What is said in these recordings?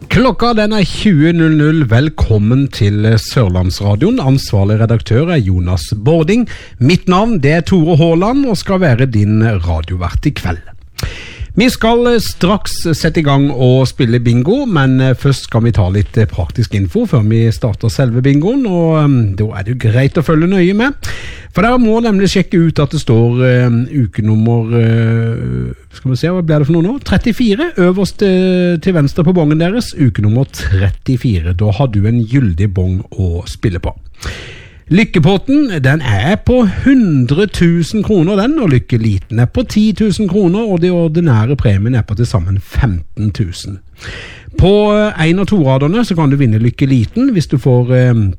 Klokka den 20.00. Velkommen til Sørlandsradioen. Ansvarlig redaktør Jonas Bording. Mitt navn det Tore Håland og skal være din radiovert I kveld. Vi skal straks sette I gang og spille bingo, men først skal vi ta litt praktisk info før vi starter selve bingoen, og da det jo greit å følge nøye med. For dere må nemlig sjekke ut at det står ukenummer, skal vi se, hva blir det for noe nå? 34, øverst til venstre på bongen deres, ukenummer 34. Da har du en gyldig bong å spille på. Lykkepotten, den på 100 000 kroner den, og lykkeliten på 10 000 kroner, og de ordinære premien på til sammen 15 000. På 1 og 2 raderne så kan du vinne lykkeliten hvis du får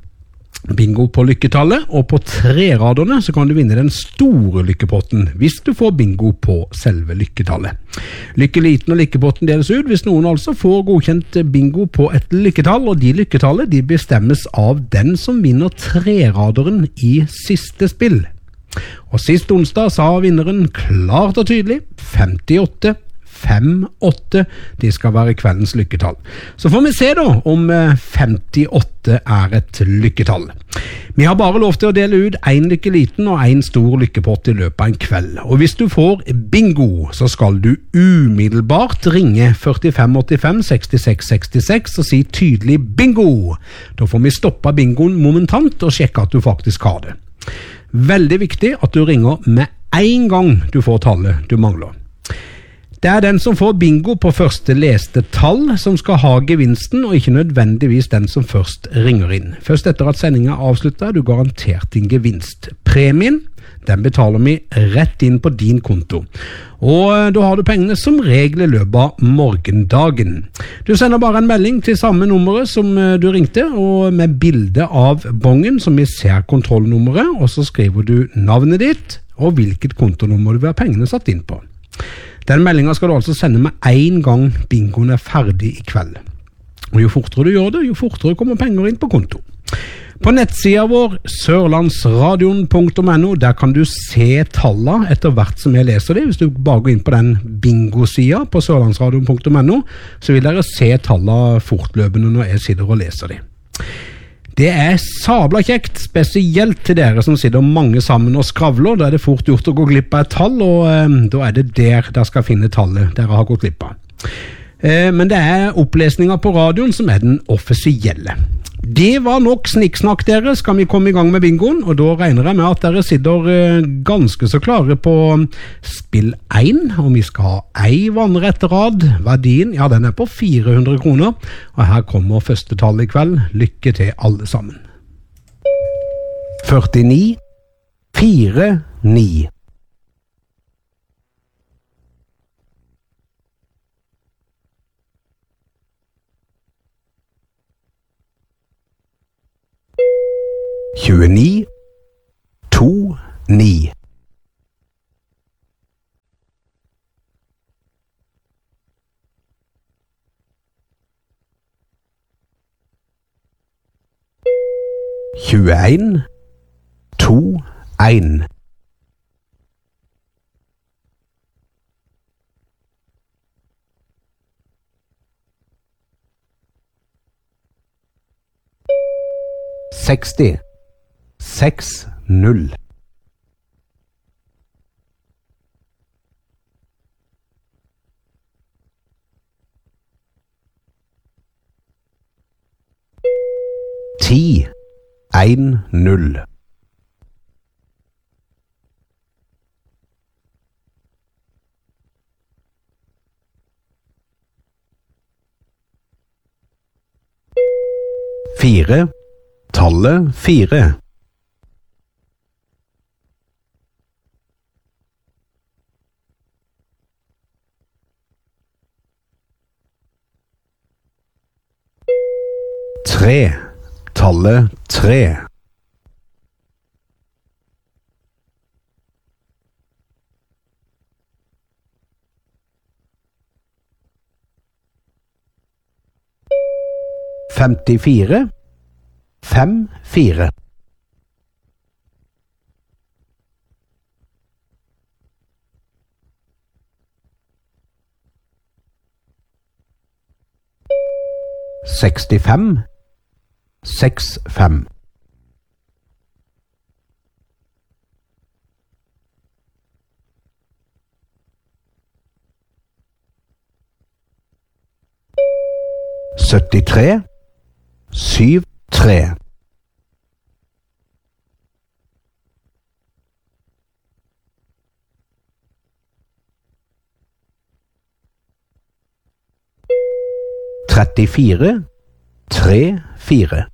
bingo på lykketallet, og på 3 raderne så kan du vinne den store lykkepotten hvis du får bingo på selve lykketallet. Lykkeliten og lykkepotten deles ut hvis noen altså får godkjent bingo på et lykketall, og de lykketallet de bestemmes av den som vinner 3-raderen I siste spill. Og sist onsdag sa vinneren klart og tydelig 58 5-8, de skal være kveldens lykketall. Så får vi se da om 58 et lykketall. Vi har bare lov til å dele ut 1 lykkeliten og 1 stor lykkepott I løpet av en kveld. Og hvis du får bingo, så skal du umiddelbart ringe 4585 66 66 og si tydelig bingo. Da får vi stoppe bingoen momentant og sjekke at du faktisk har det. Veldig viktig at du ringer med en gang du får tallet du mangler. Det den som får bingo på første leste tall som skal ha gevinsten, og ikke nødvendigvis den som først ringer inn. Først etter at sendingen avslutter, du garantert din gevinst. Premien, den betaler vi rett inn på din konto. Og da har du pengene som regel I løpet av morgendagen. Du sender bare en melding til samme nummeret som du ringte, og med bilde av bongen som vi ser kontrollnummeret, og så skriver du navnet ditt, og hvilket kontonummer du vil ha pengene satt inn på. Den meldingen skal du altså sende med en gang bingoen ferdig I kveld. Og jo fortere du gjør det, jo fortere kommer penger inn på konto. På nettsiden vår, sørlandsradion.no, der kan du se tallene etter hvert som jeg leser det. Hvis du bare går inn på den bingo-siden på sørlandsradion.no, så vil dere se tallene fortløpende når jeg sitter og leser det. Det sabla kjekt, spesielt til dere som sitter mange sammen og skravler. Da det fort gjort å gå glipp av et tall, og da det der skal finne tallet dere har gått glipp av. Men det opplesninger på radioen som den offisielle. Det var nok snikksnakk dere, skal vi komme I gang med bingoen, og da regner jeg med at dere sitter ganske så klare på spill 1, og vi skal ha en vannrett rad. Verdien, ja den på 400 kroner, og her kommer første tall I kveld. Lykke til alle sammen. 49 4 9 29 2 9 21 2 1 60 6 0 10 1 0 4 tallet 4 3 tallet 3 54 5 4 65 65 73 73 34 34